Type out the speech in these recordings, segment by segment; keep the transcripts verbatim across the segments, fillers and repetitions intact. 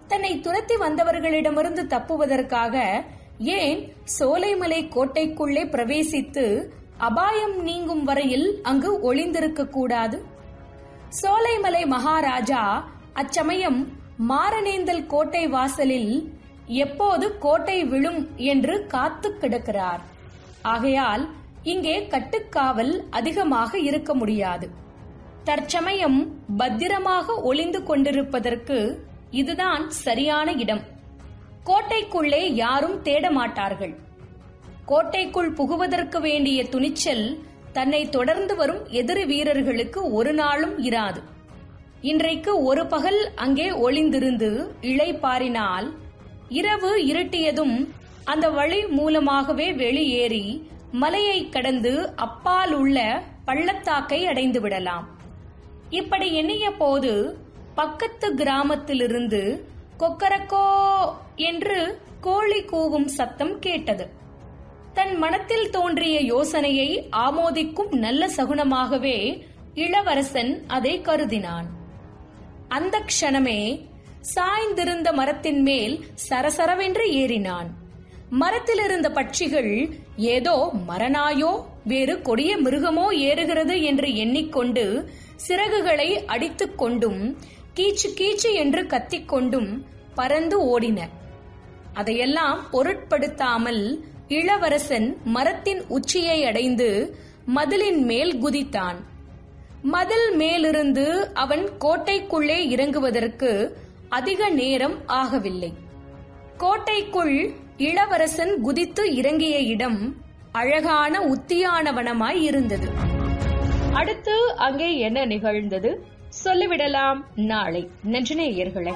தன்னை துரத்தி வந்தவர்களிடமிருந்து தப்புவதற்காக ஏன் சோலைமலை கோட்டைக்குள்ளே பிரவேசித்து அபாயம் நீங்கும் வரையில் அங்கு ஒளிந்திருக்க கூடாது? சோலைமலை மகாராஜா அச்சமயம் மாரணேந்தல் கோட்டை வாசலில் எப்போது கோட்டை விழும் என்று காத்து கிடக்கிறார். ஆகையால் இங்கே கட்டுக்காவல் அதிகமாக இருக்க முடியாது. தற்சமயம் பத்திரமாக ஒளிந்து கொண்டிருப்பதற்கு இதுதான் சரியான இடம். கோட்டைக்குள்ளே யாரும் தேடமாட்டார்கள். கோட்டைக்குள் புகுவதற்கு வேண்டிய துணிச்சல் தன்னை தொடர்ந்து வரும் எதிரி வீரர்களுக்கு ஒரு நாளும் இராது. இன்றைக்கு ஒரு பகல் அங்கே ஒளிந்திருந்து இளைப்பாறினால் இரவு இருட்டியதும் அந்த வழி மூலமாகவே வெளியேறி மலையை கடந்து அப்பால் உள்ள பள்ளத்தாக்கை அடைந்து விடலாம். இப்படி எண்ணிய போது பக்கத்து கிராமத்திலிருந்து கொக்கரக்கோ என்று கோழி கூவும் சத்தம் கேட்டது. தன் மனத்தில் தோன்றிய யோசனையை ஆமோதிக்கும் நல்ல சகுனமாகவே இளவரசன் அதை கருதினான். அந்த க்ஷணமே சாய்ந்திருந்த மரத்தின் மேல் சரசரவென்று ஏறினான். மரத்தில் இருந்த பட்சிகள் ஏதோ மரநாயோ வேறு கொடிய மிருகமோ ஏறுகிறது என்று எண்ணிக்கொண்டு சிறகுகளை அடித்துக் கொண்டும் கீச்சு கீச்சு என்று கத்திக்கொண்டும் பறந்து ஓடின. அதையெல்லாம் பொருட்படுத்தாமல் இளவரசன் மரத்தின் உச்சியை அடைந்து மதிலின் மேல் குதித்தான். மதில் மேலிருந்து அவன் கோட்டைக்குள்ளே இறங்குவதற்கு அதிக நேரம் ஆகவில்லை. கோட்டைக்குள் இளவரசன் குதித்து இறங்கிய இடம் அழகான உத்தியானவனமாய் இருந்தது. அடுத்து அங்கே என்ன நிகழ்ந்தது சொல்லிவிடலாம் நாளை. நன்றி நேயர்களே.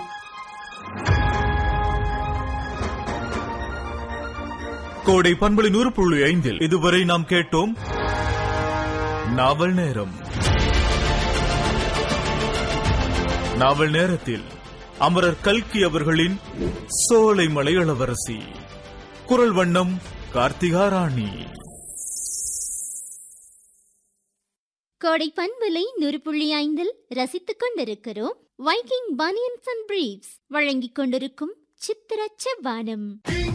கோடை பண்பலை நூறு புள்ளி ஐந்தில் இதுவரை நாம் கேட்டோம் நாவல் நேரம். நாவல் நேரத்தில் அமரர் கல்கி அவர்களின் சோலைமலை இளவரசி. குரல் வண்ணம் கார்த்திகா ராணி. கோடை பண்பலை நூறு புள்ளி ஐந்தில் ரசித்துக் கொண்டிருக்கிறோம் வைக்கிங் பனியன்ஸ் அண்ட் பிரீவ்ஸ் வழங்கிக் கொண்டிருக்கும் சித்திர செவ்வானம்.